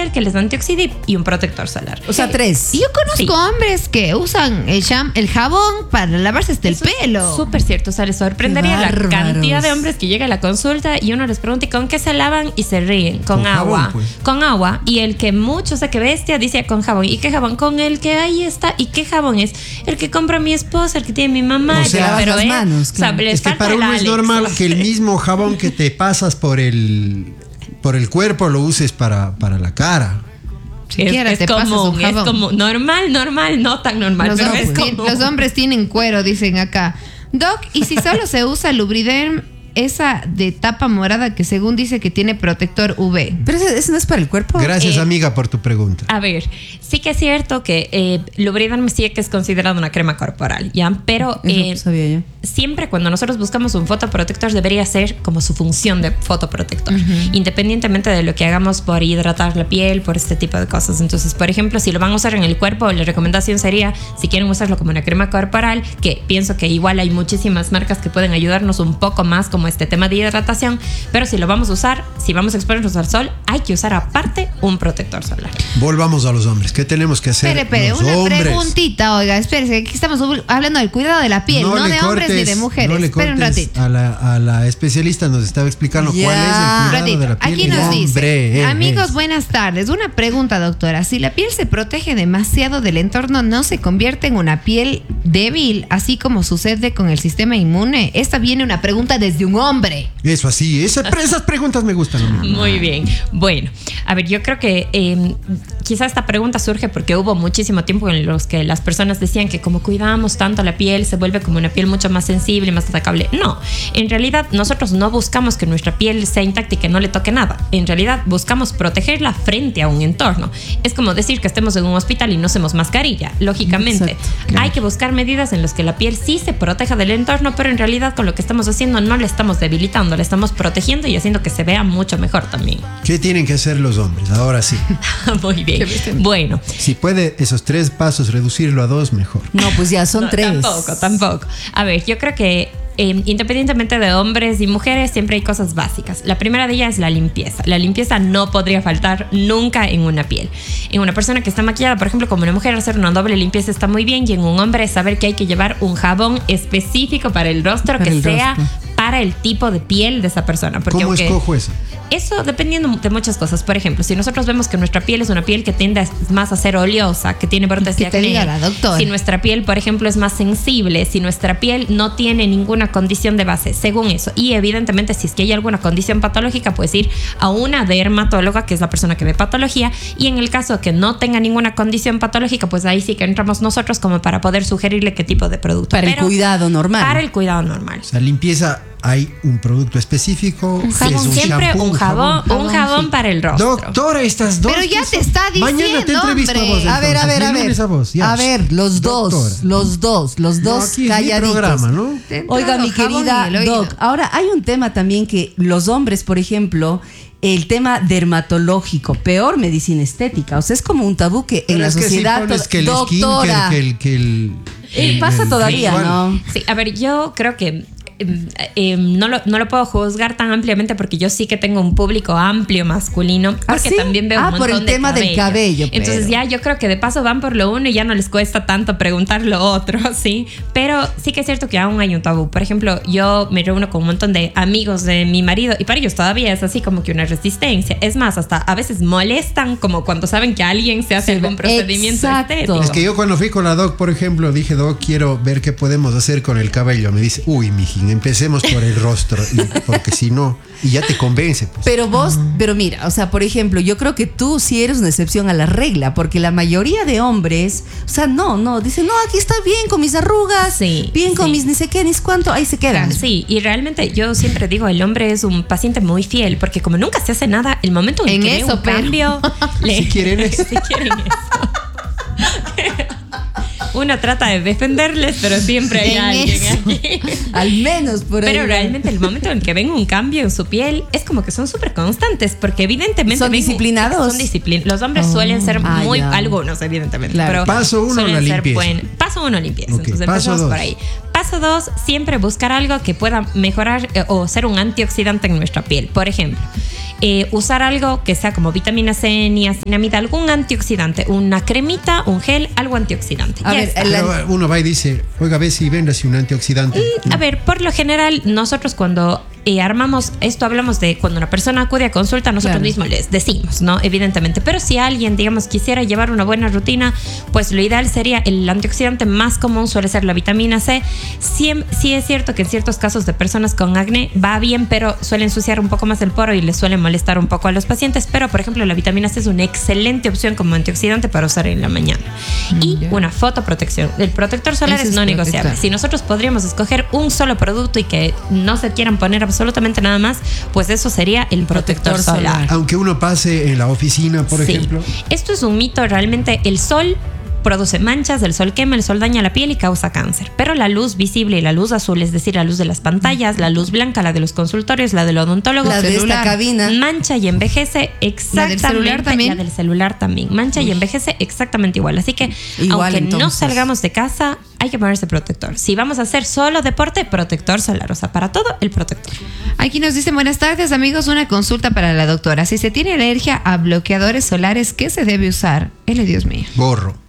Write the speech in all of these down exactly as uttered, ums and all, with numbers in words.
piel, que les antioxida y un protector solar. O sea, tres. Y yo conozco Sí. hombres que usan el, cham- el jabón para lavarse hasta el Eso es pelo. Súper cierto, o sea, les sorprendería Qué la bárbaros. cantidad de hombres que llega a la consulta y uno les pregunta ¿y con qué se lavan? Y se ríen, con, Con agua, jabón, pues. con agua. Y el que mucho sé que bestia dice con jabón. ¿Y qué jabón? Con el que ahí está. ¿Y qué jabón es? El que compra mi esposa, el que tiene mi mamá. O sea, Ya, lavas pero las es- manos, o sea, claro. les Es que falta para el uno es Alex. normal que el mismo jabón que te pasas por el por el cuerpo lo uses para, para la cara. Es, Siquiera es te pasas común, un es jabón. como normal, normal, no tan normal, Los, pero hombres es tien- común. los hombres tienen cuero, dicen acá. Doc, ¿y si solo se usa Lubriderm, esa de tapa morada que según dice que tiene protector U V? Pero ese, ese no es para el cuerpo. Gracias, eh, amiga, por tu pregunta. A ver, sí que es cierto que eh, Lubriderm sí que es considerado una crema corporal, ¿ya? Pero Eso eh, sabía yo. siempre cuando nosotros buscamos un fotoprotector debería ser como su función de fotoprotector, independientemente de lo que hagamos por hidratar la piel, por este tipo de cosas. Entonces, por ejemplo, si lo van a usar en el cuerpo, la recomendación sería, si quieren usarlo como una crema corporal, que pienso que igual hay muchísimas marcas que pueden ayudarnos un poco más como este tema de hidratación, pero si lo vamos a usar, si vamos a exponernos al sol, hay que usar aparte un protector solar. Volvamos a los hombres. ¿Qué tenemos que hacer? Espere, espere, los una hombres? preguntita, oiga, espérese, aquí estamos hablando del cuidado de la piel, no, le de hombres ni de mujeres. No le Espera un cortes. ratito. A la, a la especialista nos estaba explicando Ya. cuál es el cuidado Ratito. de la piel. Aquí del nos dice, hombre, eh, amigos, eh. buenas tardes. Una pregunta, doctora. Si la piel se protege demasiado del entorno, ¿no se convierte en una piel débil, así como sucede con el sistema inmune? Esta viene una pregunta desde un hombre. Eso así, esa- esas preguntas me gustan. amigo. Muy bien. Bueno, a ver, yo creo que eh, quizá esta pregunta surge porque hubo muchísimo tiempo en los que las personas decían que como cuidamos tanto la piel, se vuelve como una piel mucho más sensible, más atacable. No, en realidad nosotros no buscamos que nuestra piel sea intacta y que no le toque nada. En realidad buscamos protegerla frente a un entorno. Es como decir que estemos en un hospital y no usemos mascarilla. Lógicamente, Exacto, claro. Hay que buscar medidas en las que la piel sí se proteja del entorno, pero en realidad con lo que estamos haciendo no le estamos debilitando, le estamos protegiendo y haciendo que se vea mucho mejor también. ¿Qué tienen que hacer los hombres? Ahora sí. Muy bien. Bueno, Si puede esos tres pasos reducirlo a dos, mejor. No, pues ya son no, tres. Tampoco, tampoco. A ver, yo creo que eh, independientemente de hombres y mujeres, siempre hay cosas básicas. La primera de ellas es la limpieza. La limpieza no podría faltar nunca en una piel. En una persona que está maquillada, por ejemplo, como una mujer, hacer una doble limpieza está muy bien. Y en un hombre, saber que hay que llevar un jabón específico para el rostro, Para que el sea rostro. para el tipo de piel de esa persona. Porque ¿Cómo aunque- escojo eso? Eso dependiendo de muchas cosas. Por ejemplo, si nosotros vemos que nuestra piel es una piel que tiende a- más a ser oleosa, que tiene brotes Que de te acné. diga la doctora. Si nuestra piel, por ejemplo, es más sensible, si nuestra piel no tiene ninguna condición de base, según eso. Y evidentemente, si es que hay alguna condición patológica, puedes ir a una dermatóloga, que es la persona que ve patología. Y en el caso que no tenga ninguna condición patológica, pues ahí sí que entramos nosotros como para poder sugerirle qué tipo de producto. Para el Pero cuidado normal. Para el cuidado normal. O sea, limpieza, hay un producto específico. Un que jabón. es un Siempre shampoo, un jabón, un jabón sí. para el rostro. Doctora, estas dos. Pero ya que te son- está Mañana te diciendo, entrevisto a vos. hombre. A ver, a entonces. ver, a De ver. lunes a vos, ya. A ver, los dos, Doctora. los dos, los No, dos aquí es mi calladitos. programa, ¿no? Te entra Oiga, el mi jabón querida y el oído. Doc, ahora hay un tema también que los hombres, por ejemplo, el tema dermatológico, peor medicina estética, o sea, es como un tabú que en Pero la es que si sociedad, pones to- que el doctora, skincare, que el, que el, Eh, el- pasa el todavía, ritual. ¿no? Sí, a ver, yo creo que eh, eh, no, lo, no lo puedo juzgar tan ampliamente porque yo sí que tengo un público amplio masculino, ¿Ah, porque sí? también veo Ah, un por montón el de tema del cabello, Entonces pero. ya yo creo que de paso van por lo uno y ya no les cuesta tanto preguntar lo otro, ¿sí? Pero sí que es cierto que aún hay un tabú. Por ejemplo, yo me reúno con un montón de amigos de mi marido y para ellos todavía es así como que una resistencia. Es más, hasta a veces molestan como cuando saben que alguien se hace Sí, algún procedimiento exacto. estético. Es que yo cuando fui con la doc, por ejemplo, dije, doc, quiero ver qué podemos hacer con el cabello. Me dice, uy, mijín, empecemos por el rostro, y- porque si no, y ya te convence. Pues. Pero vos, pero mira, o sea, por ejemplo, yo creo que tú sí eres una excepción a la regla, porque la mayoría de hombres, o sea, no, no, dicen, no, aquí está bien con mis arrugas, Sí, bien con sí. mis ni sé qué, ni sé cuánto, ahí se quedan. Sí, y realmente yo siempre digo, el hombre es un paciente muy fiel, porque como nunca se hace nada, el momento en, En que ve eso, un pero- cambio, le- Si quieren eso. si quieren eso. Uno trata de defenderles, pero siempre hay En alguien eso. aquí. Al menos por ahí. Pero realmente el momento en que ven un cambio en su piel es como que son súper constantes, porque evidentemente ¿Son ven- disciplinados? Son disciplinados. Los hombres suelen ser Ah, muy, ya. algunos evidentemente, Claro. pero Paso uno, suelen la ser limpieza. buen- paso uno, limpieza. Ok, Entonces paso empezamos dos. por ahí. Paso Paso dos, siempre buscar algo que pueda mejorar eh, o ser un antioxidante en nuestra piel. Por ejemplo, eh, usar algo que sea como vitamina C, niacinamida, algún antioxidante, una cremita, un gel, algo antioxidante. A Ya ver, está. el- Pero uno va y dice, oiga, ve si vendas un antioxidante. A ver, por lo general, nosotros cuando eh, armamos, esto hablamos de cuando una persona acude a consulta, nosotros Claro. mismos les decimos, ¿no? Evidentemente. Pero si alguien, digamos, quisiera llevar una buena rutina, pues lo ideal sería el antioxidante más común suele ser la vitamina C. Sí, sí es cierto que en ciertos casos de personas con acné va bien, pero suele ensuciar un poco más el poro y les suele molestar un poco a los pacientes. Pero, por ejemplo, la vitamina C es una excelente opción como antioxidante para usar en la mañana. Y ya. una fotoprotección. El protector solar Ese es es no protector. negociable. Si nosotros podríamos escoger un solo producto y que no se quieran poner absolutamente nada más, pues eso sería el protector, Protector solar. solar. Aunque uno pase en la oficina, por Sí. ejemplo. Esto es un mito, realmente el sol produce manchas, el sol quema, el sol daña la piel y causa cáncer. Pero la luz visible y la luz azul, es decir, la luz de las pantallas, la luz blanca, la de los consultorios, la del odontólogo, La de esta celular. cabina. mancha y envejece exactamente. celular también? La del celular también. Mancha y envejece exactamente igual. Así que, Igual, aunque no entonces. salgamos de casa, hay que ponerse protector. Si vamos a hacer solo deporte, protector solar. O sea, para todo, el protector. Aquí nos dicen, buenas tardes amigos, una consulta para la doctora. Si se tiene alergia a bloqueadores solares, ¿qué se debe usar? Ele, Dios mío. Gorro.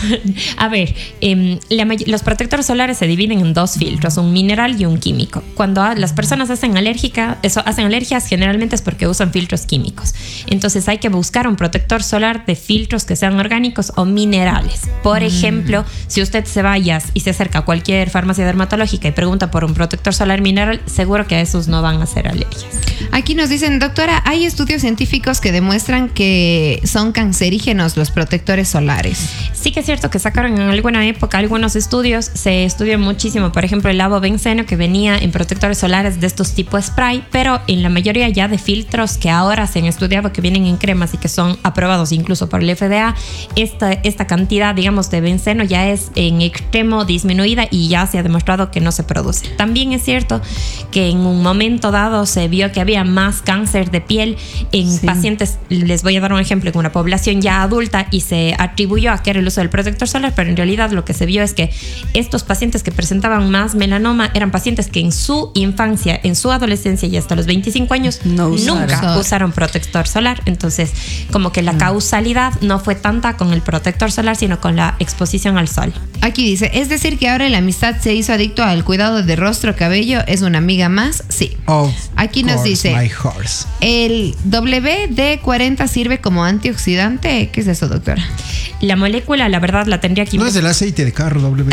A ver, em, la may- los protectores solares se dividen en dos filtros, un mineral y un químico. Cuando a- las personas hacen alérgica, eso, hacen alergias, generalmente es porque usan filtros químicos. Entonces hay que buscar un protector solar de filtros que sean orgánicos o minerales. Por ejemplo, si usted se vaya y se acerca a cualquier farmacia dermatológica y pregunta por un protector solar mineral, seguro que a esos no van a hacer alergias. Aquí nos dicen, doctora, hay estudios científicos que demuestran que son cancerígenos los protectores solares. Sí que es cierto que sacaron en alguna época algunos estudios, se estudió muchísimo, por ejemplo, el lavobenceno que venía en protectores solares de estos tipo spray, pero en la mayoría ya de filtros que ahora se han estudiado que vienen en cremas y que son aprobados incluso por el F D A, esta, esta cantidad, digamos, de benceno ya es en extremo disminuida y ya se ha demostrado que no se produce. También es cierto que en un momento dado se vio que había más cáncer de piel en Sí. pacientes, les voy a dar un ejemplo, en una población ya adulta y se atribuyó a que era el uso del protector solar, pero en realidad lo que se vio es que estos pacientes que presentaban más melanoma eran pacientes que en su infancia, en su adolescencia y hasta los veinticinco años No usaron. nunca Sol. usaron protector solar. Entonces, como que la causalidad no fue tanta con el protector solar, sino con la exposición al sol. Aquí dice, es decir que ahora la amistad se hizo adicto al cuidado de rostro, cabello, es una amiga más. Sí. Of Aquí nos course, dice- My horse. ¿El W D cuarenta sirve como antioxidante? ¿Qué es eso, doctora? La molécula, la verdad, la tendría que No es el aceite de carro W.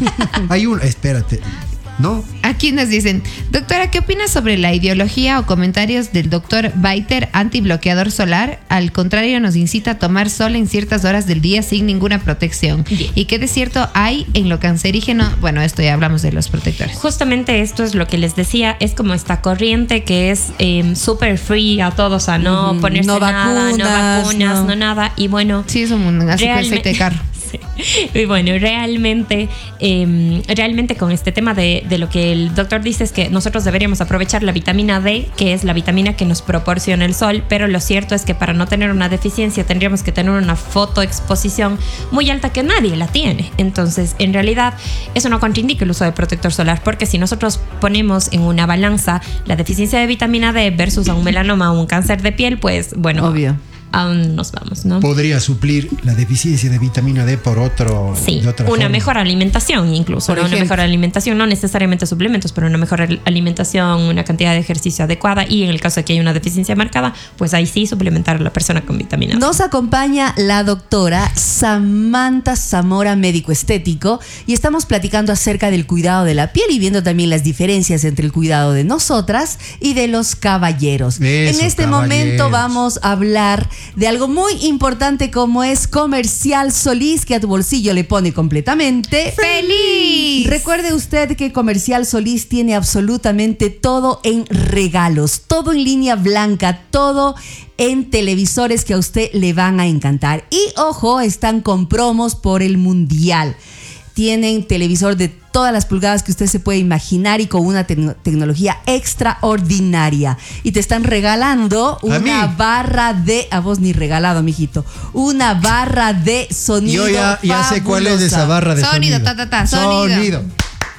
Hay un. Espérate. ¿No? Aquí nos dicen, doctora, ¿qué opinas sobre la ideología o comentarios del doctor Baiter antibloqueador solar? Al contrario, nos incita a tomar sol en ciertas horas del día sin ninguna protección. Bien. ¿Y qué de cierto hay en lo cancerígeno? Bueno, esto ya hablamos de los protectores. Justamente esto es lo que les decía, es como esta corriente que es eh, super free a todos, o sea, no Ujú, ponerse no nada, no vacunas, vacunas, no. no. nada. Y bueno, Sí, es un así que realmente- aceite de carro. Sí. Y bueno, realmente, eh, realmente con este tema de, de lo que el doctor dice es que nosotros deberíamos aprovechar la vitamina D, que es la vitamina que nos proporciona el sol, pero lo cierto es que para no tener una deficiencia tendríamos que tener una fotoexposición muy alta que nadie la tiene. Entonces, en realidad, eso no contraindica el uso de protector solar, porque si nosotros ponemos en una balanza la deficiencia de vitamina D versus a un melanoma o un cáncer de piel, pues bueno, Obvio. aún nos vamos, ¿no? Podría suplir la deficiencia de vitamina D por otro. Sí, de otra una forma. mejor alimentación incluso, Por ¿no? Una ejemplo. mejor alimentación, no necesariamente suplementos, pero una mejor al- alimentación, una cantidad de ejercicio adecuada y en el caso de que haya una deficiencia marcada, pues ahí sí suplementar a la persona con vitamina C. Nos acompaña la doctora Samantha Zamora, médico estético, y estamos platicando acerca del cuidado de la piel y viendo también las diferencias entre el cuidado de nosotras y de los caballeros. Eso, en este caballeros. momento vamos a hablar de algo muy importante como es Comercial Solís, que a tu bolsillo le pone completamente ¡Feliz! Recuerde usted que Comercial Solís tiene absolutamente todo en regalos, todo en línea blanca, todo en televisores que a usted le van a encantar. Y ojo, están con promos por el Mundial. Tienen televisor de todas las pulgadas que usted se puede imaginar y con una tecno- tecnología extraordinaria. Y te están regalando una mí? barra de... A vos ni regalado, mijito. Una barra de sonido Yo ya, ya sé cuál es esa fabulosa. barra de Sonido, sonido. ta, ta, ta, sonido. Sonido.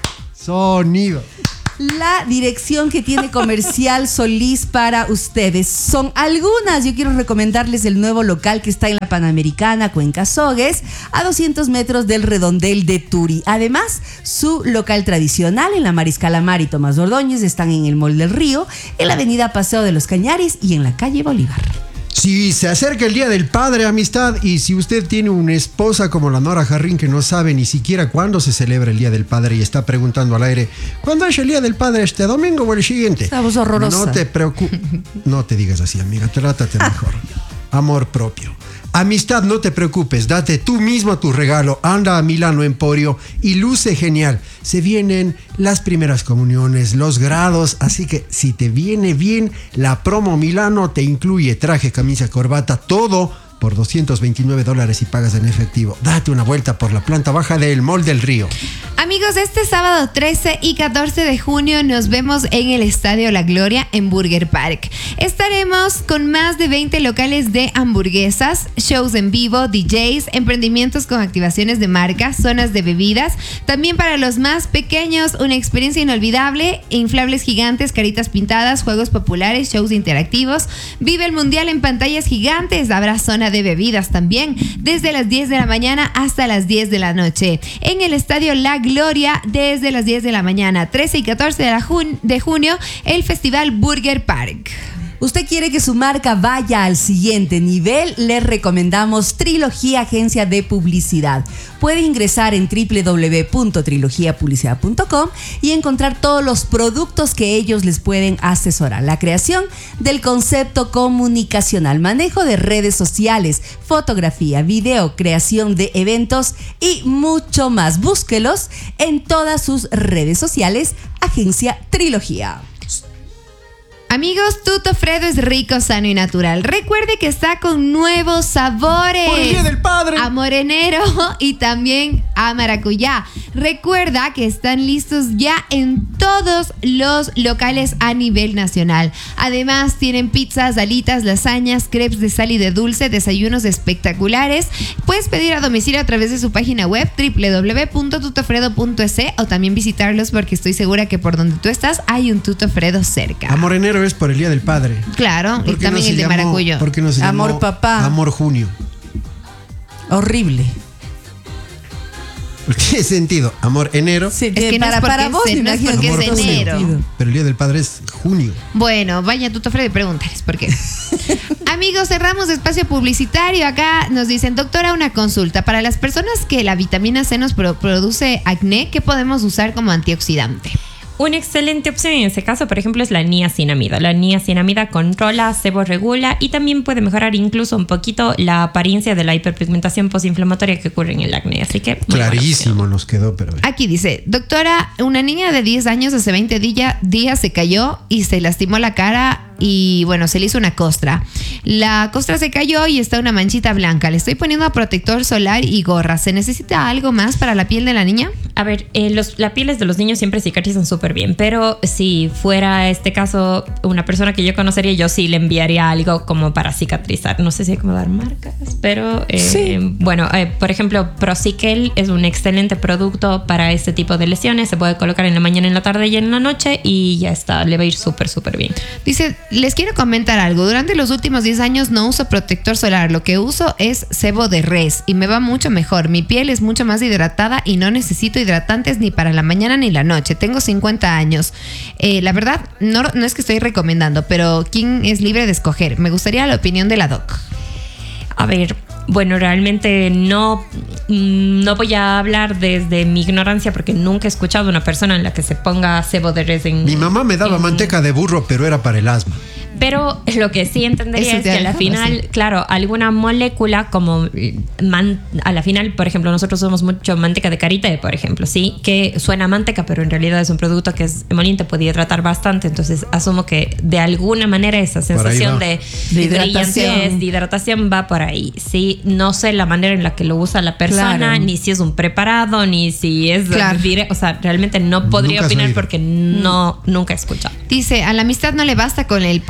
Sonido. La dirección que tiene Comercial Solís para ustedes son algunas. Yo quiero recomendarles el nuevo local que está en la Panamericana, Cuenca Sogues, a doscientos metros del redondel de Turi. Además, su local tradicional en la Mariscal Amar y Tomás Ordóñez están en el Mall del Río, en la avenida Paseo de los Cañaris y en la calle Bolívar. Si se acerca el Día del Padre, amistad, y si usted tiene una esposa como la Nora Jarrín que no sabe ni siquiera cuándo se celebra el Día del Padre y está preguntando al aire, ¿cuándo es el Día del Padre, este domingo o el siguiente? Estamos horrorosa. No te preocupes. No te digas así, amiga, trátate mejor. Amor propio. Amistad, no te preocupes, date tú mismo tu regalo, anda a Milano Emporio y luce genial. Se vienen las primeras comuniones, los grados, así que si te viene bien, la promo Milano te incluye traje, camisa, corbata, todo por doscientos veintinueve dólares y pagas en efectivo. Date una vuelta por la planta baja del Mall del Río. Amigos, este sábado trece y catorce de junio nos vemos en el Estadio La Gloria en Burger Park. Estaremos con más de veinte locales de hamburguesas, shows en vivo, D Js, emprendimientos con activaciones de marca, zonas de bebidas. También para los más pequeños, una experiencia inolvidable, inflables gigantes, caritas pintadas, juegos populares, shows interactivos. Vive el Mundial en pantallas gigantes. Habrá zona de bebidas también, desde las diez de la mañana hasta las diez de la noche. En el Estadio La Gloria, desde las diez de la mañana, trece y catorce de, la jun- de junio, el Festival Burger Park. ¿Usted quiere que su marca vaya al siguiente nivel? Les recomendamos Trilogía Agencia de Publicidad. Puede ingresar en doble u doble u doble u punto trilogía publicidad punto com y encontrar todos los productos que ellos les pueden asesorar. La creación del concepto comunicacional, manejo de redes sociales, fotografía, video, creación de eventos y mucho más. Búsquelos en todas sus redes sociales, Agencia Trilogía. Amigos, Tuto Fredo es rico, sano y natural. Recuerde que está con nuevos sabores. ¡Por el Día del Padre! A morenero y también a maracuyá. Recuerda que están listos ya en todos los locales a nivel nacional. Además, tienen pizzas, alitas, lasañas, crepes de sal y de dulce, desayunos espectaculares. Puedes pedir a domicilio a través de su página web doble u doble u doble u punto tutofredo punto es o también visitarlos porque estoy segura que por donde tú estás hay un Tuto Fredo cerca. A morenero es por el Día del Padre. Claro, y ¿Por qué también no se el de llamó- maracuyo. ¿Por qué no se Amor llamó papá. Amor junio? Horrible. ¿Qué sentido? Amor enero. Sí, Es que no para, es porque para es- vos, no es imagínate porque todo es enero. sentido. Pero el Día del Padre es junio. Bueno, vaya Tuto Fredo y pregúntales por qué. Amigos, cerramos espacio publicitario. Acá nos dicen, doctora, una consulta. Para las personas que la vitamina C nos pro- produce acné, ¿qué podemos usar como antioxidante? Una excelente opción en ese caso, por ejemplo, es la niacinamida. La niacinamida controla, seborregula y también puede mejorar incluso un poquito la apariencia de la hiperpigmentación postinflamatoria que ocurre en el acné. Así que muy buena Clarísimo opción. nos quedó, pero... Aquí dice, doctora, una niña de diez años hace veinte día- días se cayó y se lastimó la cara y bueno, se le hizo una costra. La costra se cayó y está una manchita blanca. Le estoy poniendo protector solar y gorra. ¿Se necesita algo más para la piel de la niña? A ver, eh, los, las pieles de los niños siempre cicatrizan súper bien, pero si fuera este caso una persona que yo conocería, yo sí le enviaría algo como para cicatrizar. No sé si hay como dar marcas, pero eh, Sí. bueno, eh, por ejemplo, Procikel es un excelente producto para este tipo de lesiones. Se puede colocar en la mañana, en la tarde y en la noche y ya está, le va a ir súper, súper bien. Dice, les quiero comentar algo. Durante los últimos diez años no uso protector solar. Lo que uso es sebo de res y me va mucho mejor. Mi piel es mucho más hidratada y no necesito hidratantes ni para la mañana ni la noche. Tengo cincuenta años. Eh, la verdad, no, no es que estoy recomendando, pero ¿quién es libre de escoger? Me gustaría la opinión de la doc. A ver, bueno, realmente no, no voy a hablar desde mi ignorancia porque nunca he escuchado a una persona en la que se ponga sebo de res en... Mi mamá me daba en- manteca de burro, pero era para el asma. Pero lo que sí entendería Eso es te que a la algo, final, sí. claro, alguna molécula como man- a la final, por ejemplo, nosotros usamos mucho manteca de karité, por ejemplo, sí, que suena a manteca, pero en realidad es un producto que es emoliente, puede hidratar bastante, entonces asumo que de alguna manera esa Por ahí sensación va. de, De brillantez, hidratación. de hidratación va por ahí. Sí, no sé la manera en la que lo usa la persona, Claro. ni si es un preparado, ni si es Claro. dire- o sea, realmente no podría Nunca has opinar oído. porque no nunca he escuchado. Dice, a la amistad no le basta con el padre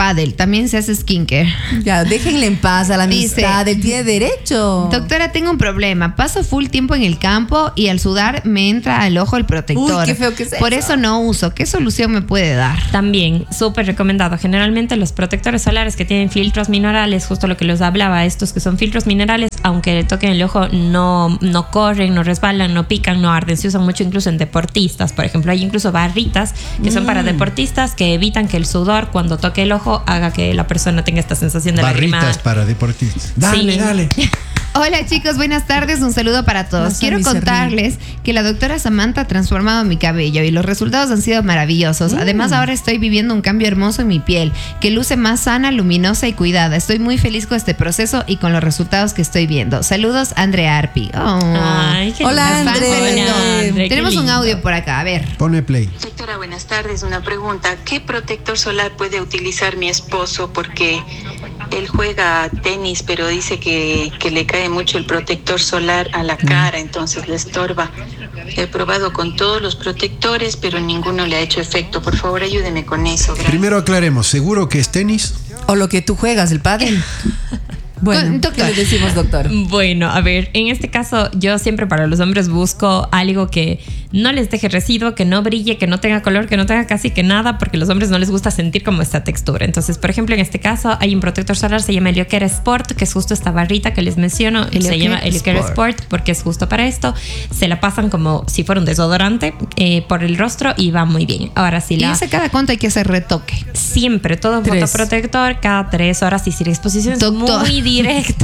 pádel, también se hace skincare. Ya, déjenle en paz a la amistad, Dice, él tiene derecho. Doctora, tengo un problema. Paso full tiempo en el campo y al sudar me entra al ojo el protector. Uy, qué feo que es Por eso. eso no uso. ¿Qué solución me puede dar? También, súper recomendado. Generalmente los protectores solares que tienen filtros minerales, justo lo que les hablaba, estos que son filtros minerales, aunque le toquen el ojo, no, no corren, no resbalan, no pican, no arden. Se usan mucho incluso en deportistas. Por ejemplo, hay incluso barritas que son para deportistas que evitan que el sudor, cuando toque el ojo, haga que la persona tenga esta sensación de Barritas lagrimar. para deportistas. Dale, Sí. dale. Hola chicos, buenas tardes, un saludo para todos. Las Quiero Sammy se contarles que la doctora Samantha ha transformado mi cabello y los resultados han sido maravillosos. Además ahora estoy viviendo un cambio hermoso en mi piel, que luce más sana, luminosa y cuidada. Estoy muy feliz con este proceso y con los resultados que estoy viendo. Saludos, Andrea Arpi. Oh. Ay, qué Hola, lindo. André. Hola, André, qué Tenemos un lindo. audio por acá, a ver. Pone play. Doctora, buenas tardes. Una pregunta. ¿Qué protector solar puede utilizar mi esposo? Porque él juega tenis, pero dice que, que le cae mucho el protector solar a la cara, entonces le estorba. He probado con todos los protectores, pero ninguno le ha hecho efecto. Por favor, ayúdeme con eso. Gracias. Primero aclaremos, ¿seguro que es tenis? O lo que tú juegas, el pádel. Bueno, Con- ¿qué doctor. le decimos, doctor? Bueno, a ver, en este caso yo siempre para los hombres busco algo que no les deje residuo, que no brille, que no tenga color, que no tenga casi que nada, porque a los hombres no les gusta sentir como esta textura. Entonces, por ejemplo, en este caso hay un protector solar, se llama Heliocare Sport, que es justo esta barrita que les menciono, se Heliocare llama Heliocare Sport. Sport porque es justo para esto. Se la pasan como si fuera un desodorante eh, por el rostro y va muy bien. Ahora sí, ¿Y la... ese cada cuánto hay que hacer retoque? Siempre, todo Tres. fotoprotector cada tres horas y si la exposición es Doctor. muy directa.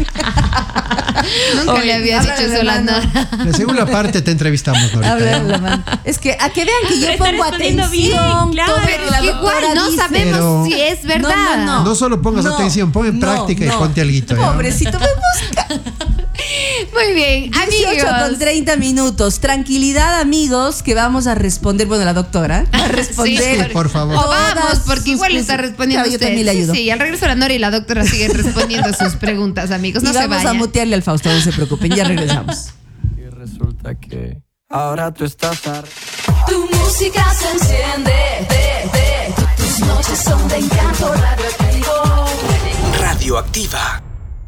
Nunca Oye, le había háblale dicho de eso a la mano. Nora. La segunda parte te entrevistamos, Norita. Habla ¿ya? la mano. Es que a que vean que yo Pero está pongo respondiendo atención. bien, claro. todo lo Pero que es la que doctora igual no dice. sabemos Pero- si es verdad. No, no, no. No solo pongas No, atención, pon en no, práctica y no. ponte alguito. ¿ya? Pobrecito, me busca. Muy bien, dieciocho con amigos. treinta minutos. Tranquilidad, amigos, que vamos a responder. Bueno, la doctora va a responder. Sí, por favor. O todas vamos, porque sus igual está cosas. respondiendo Claro, yo usted. también le Sí, ayudo. sí, al regreso la Nora y la doctora siguen respondiendo sus preguntas, amigos. No y se vamos vayan. a mutearle al Fausto, no se preocupen, ya regresamos. Y resulta que ahora tú estás ar- Tu música se enciende, de, de, tu- tus noches son de encanto radioactivo. Radioactiva.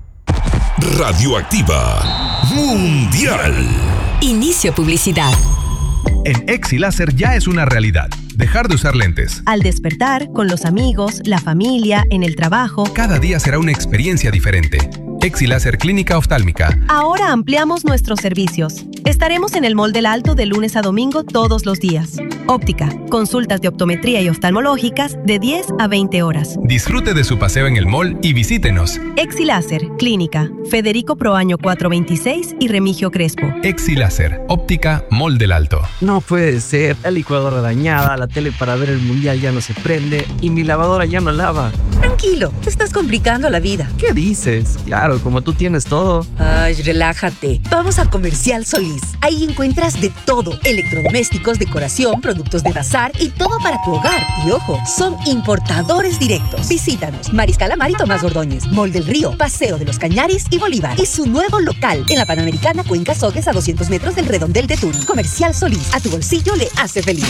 Radioactiva Mundial. Inicio publicidad. En Exiláser ya es una realidad. Dejar de usar lentes. Al despertar, con los amigos, la familia, en el trabajo. Cada día será una experiencia diferente. Exiláser Clínica Oftálmica. Ahora ampliamos nuestros servicios. Estaremos en el Mall del Alto de lunes a domingo todos los días. Óptica, consultas de optometría y oftalmológicas de diez a veinte horas. Disfrute de su paseo en el mall y visítenos. Exiláser Clínica, Federico Proaño cuatrocientos veintiséis y Remigio Crespo. Exiláser Óptica Mall del Alto. No puede ser. La licuadora dañada, la tele para ver el mundial ya no se prende y mi lavadora ya no lava. Tranquilo, te estás complicando la vida. ¿Qué dices? Claro, como tú tienes todo. Ay, relájate. Vamos a Comercial Solís. Ahí encuentras de todo. Electrodomésticos, decoración, productos de bazar y todo para tu hogar. Y ojo, son importadores directos. Visítanos. Mariscal Amar y Tomás Ordóñez. Mall del Río. Paseo de los Cañaris y Bolívar. Y su nuevo local en la Panamericana Cuenca Sogues a doscientos metros del Redondel de Turín. Comercial Solís. A tu bolsillo le hace feliz.